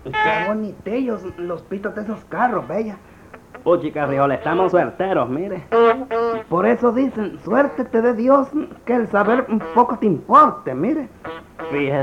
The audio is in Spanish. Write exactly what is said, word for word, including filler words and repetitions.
Qué bonitillos los pitos de esos carros, bella. Puchica, Riola, estamos suerteros, mire. Por eso dicen, suerte te dé Dios, que el saber un poco te importe, mire. Fíjese